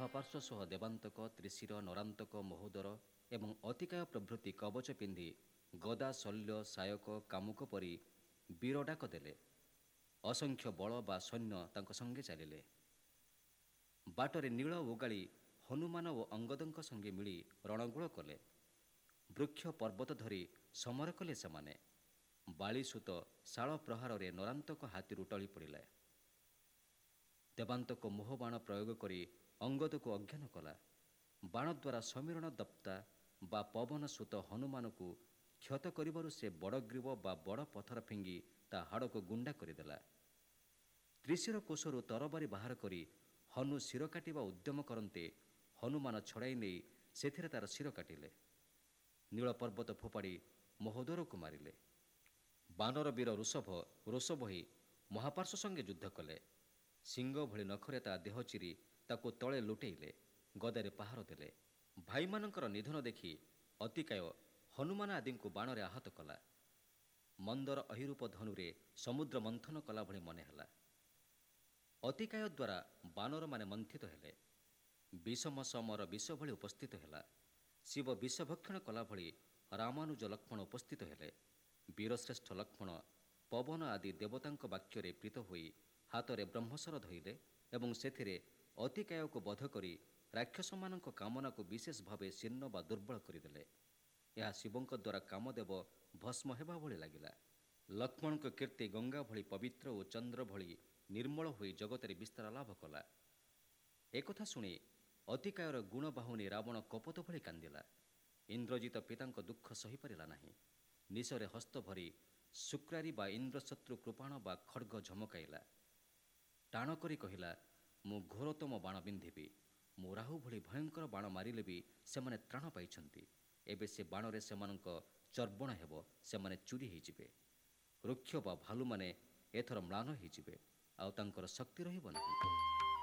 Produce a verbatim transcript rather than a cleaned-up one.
ମହାପାର୍ଶ୍ୱ ସହ ଦେବାନ୍ତକ, ତ୍ରିଶିର, ନରାନ୍ତକ, ମହୋଦର ଏବଂ ଅତିକାୟ ପ୍ରଭୃତି କବଚ ପିନ୍ଧି ଗଦା, ଶଲ୍ୟ, ସାୟକ, କାମୁକ ପରି ବୀର ଡାକ ଦେଲେ। ଅସଂଖ୍ୟ ବଳ ବା ସୈନ୍ୟ ତାଙ୍କ ସଙ୍ଗେ ଚାଲିଲେ। ବାଟରେ ନୀଳ ଓଗାଳି ହନୁମାନ ଓ ଅଙ୍ଗଦଙ୍କ ସଙ୍ଗେ ମିଳି ରଣଗୋଳ କଲେ। ବୃକ୍ଷ ପର୍ବତ ଧରି ସମର କଲେ ସେମାନେ। ବାଳିସୂତ ଶାଳ ପ୍ରହାରରେ ନରାନ୍ତକ ହାତୀରୁ ଟଳି ପଡ଼ିଲେ। ଦେବାନ୍ତକ ମୋହବାଣ ପ୍ରୟୋଗ କରି ଅଙ୍ଗଦକୁ ଅଜ୍ଞାନ କଲା। ବାଣ ଦ୍ୱାରା ସମୀରଣ ଦପ୍ତା ବା ପବନ ସୂତ ହନୁମାନଙ୍କୁ କ୍ଷତ କରିବାରୁ ସେ ବଡ଼ଗ୍ରୀବ ବା ବଡ଼ ପଥର ଫିଙ୍ଗି ତା ହାଡ଼କୁ ଗୁଣ୍ଡା କରିଦେଲା। ତ୍ରିଶିର କୋଷରୁ ତରବାରୀ ବାହାର କରି ହନୁ ଶିର କାଟିବା ଉଦ୍ୟମ କରନ୍ତେ ହନୁମାନ ଛଡ଼ାଇ ନେଇ ସେଥିରେ ତାର ଶିର କାଟିଲେ। ନୀଳ ପର୍ବତ ଫୋପାଡ଼ି ମହୋଦରକୁ ମାରିଲେ। ବାନର ବୀର ଋଷଭ ରୋଷ ବୋହି ମହାପାର୍ଶ୍ୱ ସଙ୍ଗେ ଯୁଦ୍ଧ କଲେ। ସିଂହ ଭଳି ନଖରେ ତା ଦେହ ଚିରି ତାକୁ ତଳେ ଲୁଟେଇଲେ। ଗଦାରେ ପାହାର ଦେଲେ। ଭାଇମାନଙ୍କର ନିଧନ ଦେଖି ଅତିକାୟ ହନୁମାନ ଆଦିଙ୍କୁ ବାଣରେ ଆହତ କଲା। ମନ୍ଦର ଅହିରୂପ ଧନୁରେ ସମୁଦ୍ର ମନ୍ଥନ କଲା ଭଳି ମନେ ହେଲା। ଅତିକାୟ ଦ୍ୱାରା ବାନରମାନେ ମନ୍ଥିତ ହେଲେ। ବିଷମ ସମର ବିଷ ଭଳି ଉପସ୍ଥିତ ହେଲା। ଶିବ ବିଷଭକ୍ଷଣ କଲା ଭଳି ରାମାନୁଜ ଲକ୍ଷ୍ମଣ ଉପସ୍ଥିତ ହେଲେ। ବୀରଶ୍ରେଷ୍ଠ ଲକ୍ଷ୍ମଣ ପବନ ଆଦି ଦେବତାଙ୍କ ବାକ୍ୟରେ ପ୍ରୀତ ହୋଇ ହାତରେ ବ୍ରହ୍ମସର ଧଇଲେ ଏବଂ ସେଥିରେ ଅତିକାୟକୁ ବଧ କରି ରାକ୍ଷସମାନଙ୍କ କାମନାକୁ ବିଶେଷ ଭାବେ ଶୀର୍ଣ୍ଣ ବା ଦୁର୍ବଳ କରିଦେଲେ। ଏହା ଶିବଙ୍କ ଦ୍ୱାରା କାମଦେବ ଭସ୍ମ ହେବା ଭଳି ଲାଗିଲା। ଲକ୍ଷ୍ମଣଙ୍କ କୀର୍ତ୍ତି ଗଙ୍ଗା ଭଳି ପବିତ୍ର ଓ ଚନ୍ଦ୍ର ଭଳି ନିର୍ମଳ ହୋଇ ଜଗତରେ ବିସ୍ତାର ଲାଭ କଲା। ଏକଥା ଶୁଣି ଅତିକାୟର ଗୁଣ ବାହୁନି ରାବଣ କପୋତ ଭଳି କାନ୍ଦିଲା। ଇନ୍ଦ୍ରଜିତ ପିତାଙ୍କ ଦୁଃଖ ସହିପାରିଲା ନାହିଁ। ନିଶରେ ହସ୍ତ ଭରି ଶୁକ୍ରାରୀ ବା ଇନ୍ଦ୍ରଶତ୍ରୁ କୃପାଣ ବା ଖଡ଼୍ଗ ଝମକାଇଲା। ଟାଣ କରି କହିଲା, ମୁଁ ଘୋରତମ ବାଣ ବିନ୍ଧିବି। ମୁଁ ରାହୁ ଭଳି ଭୟଙ୍କର ବାଣ ମାରିଲେ ବି ସେମାନେ ତ୍ରାଣ ପାଇଛନ୍ତି। ଏବେ ସେ ବାଣରେ ସେମାନଙ୍କ ଚର୍ବଣ ହେବ। ସେମାନେ ଚୁରି ହୋଇଯିବେ। ରୁକ୍ଷ ବା ଭାଲୁମାନେ ଏଥର ମ୍ଳାନ ହୋଇଯିବେ। ଆଉ ତାଙ୍କର ଶକ୍ତି ରହିବ ନାହିଁ।